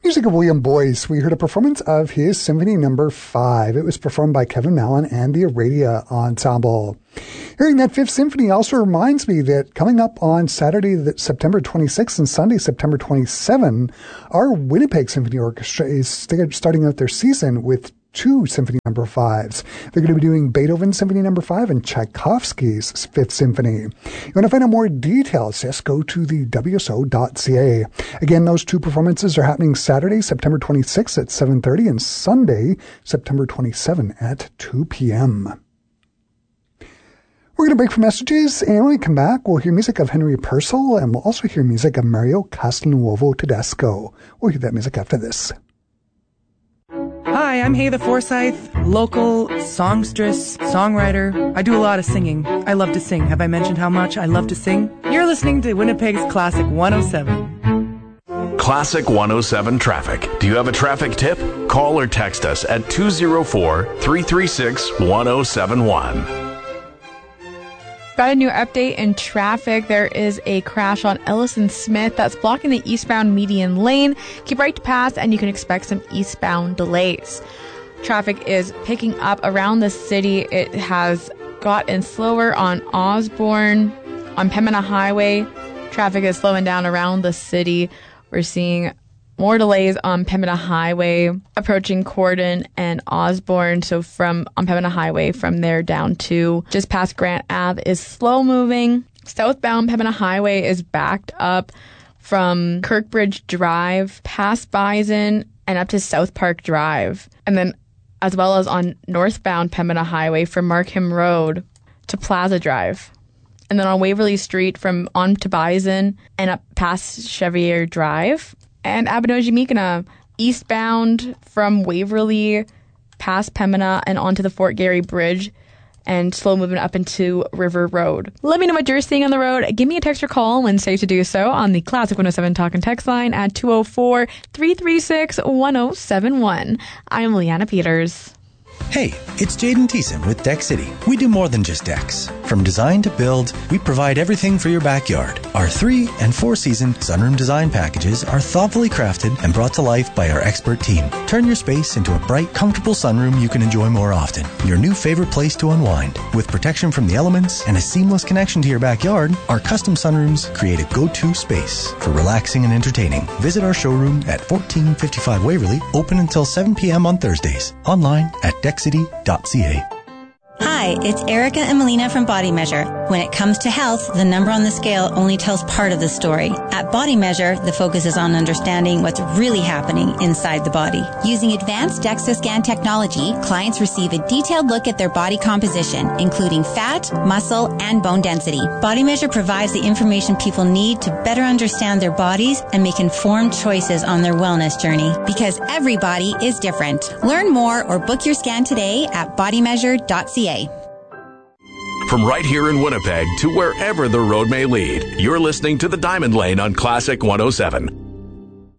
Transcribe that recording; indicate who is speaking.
Speaker 1: Music of William Boyce. We heard a performance of his Symphony No. 5. It was performed by Kevin Mallon and the Aradia Ensemble. Hearing that Fifth Symphony also reminds me that coming up on Saturday, September 26th and Sunday, September 27, our Winnipeg Symphony Orchestra is starting out their season with 2 Symphony No. 5s. They're going to be doing Beethoven's Symphony No. 5 and Tchaikovsky's Fifth Symphony. You want to find out more details? Just go to the WSO.ca. Again, those 2 performances are happening Saturday, September 26th at 7:30 and Sunday, September 27 at 2 p.m. We're going to break for messages, and when we come back, we'll hear music of Henry Purcell, and we'll also hear music of Mario Castelnuovo Tedesco. We'll hear that music after this.
Speaker 2: Hi, I'm Heather Forsyth, local songstress, songwriter. I do a lot of singing. I love to sing. Have I mentioned how much I love to sing? You're listening to Winnipeg's Classic 107.
Speaker 3: Classic 107 Traffic. Do you have a traffic tip? Call or text us at 204-336-1071.
Speaker 4: Got a new update in traffic. There is a crash on Ellis and Smith that's blocking the eastbound median lane. Keep right to pass and you can expect some eastbound delays. Traffic is picking up around the city. It has gotten slower on Osborne, on Pembina Highway. Traffic is slowing down around the city. We're seeing more delays on Pembina Highway approaching Corden and Osborne. So on Pembina Highway from there down to just past Grant Ave is slow moving. Southbound Pembina Highway is backed up from Kirkbridge Drive past Bison and up to South Park Drive. And then as well as on northbound Pembina Highway from Markham Road to Plaza Drive. And then on Waverly Street from on to Bison and up past Chevier Drive. And Abinogi-Mikana, eastbound from Waverly, past Pembina, and onto the Fort Garry Bridge, and slow moving up into River Road. Let me know what you're seeing on the road. Give me a text or call when safe to do so on the Classic 107 Talk and Text line at 204-336-1071. I'm Leanna Peters.
Speaker 5: Hey, it's Jaden Thiessen with Deck City. We do more than just decks. From design to build, we provide everything for your backyard. Our 3- and 4-season sunroom design packages are thoughtfully crafted and brought to life by our expert team. Turn your space into a bright, comfortable sunroom you can enjoy more often. Your new favorite place to unwind. With protection from the elements and a seamless connection to your backyard, our custom sunrooms create a go-to space for relaxing and entertaining. Visit our showroom at 1455 Waverly, open until 7 p.m. on Thursdays. Online at deckcity.ca.
Speaker 6: Hi, it's Erica and Melina from Body Measure. When it comes to health, the number on the scale only tells part of the story. At Body Measure, the focus is on understanding what's really happening inside the body. Using advanced DEXA scan technology, clients receive a detailed look at their body composition, including fat, muscle, and bone density. Body Measure provides the information people need to better understand their bodies and make informed choices on their wellness journey. Because every body is different. Learn more or book your scan today at bodymeasure.ca.
Speaker 3: From right here in Winnipeg to wherever the road may lead, you're listening to The Diamond Lane on Classic 107.